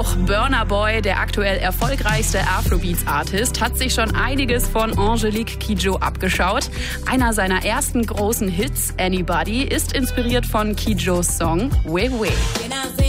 Auch Burna Boy, der aktuell erfolgreichste Afrobeats-Artist, hat sich schon einiges von Angélique Kidjo abgeschaut. Einer seiner ersten großen Hits, Anybody, ist inspiriert von Kidjos Song We We.